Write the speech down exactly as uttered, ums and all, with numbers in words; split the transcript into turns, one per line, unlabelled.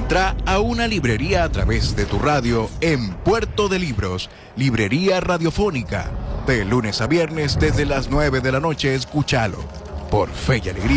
Entra a una librería a través de tu radio en Puerto de Libros, Librería Radiofónica. De lunes a viernes desde las nueve de la noche, escúchalo. Por Fe y Alegría.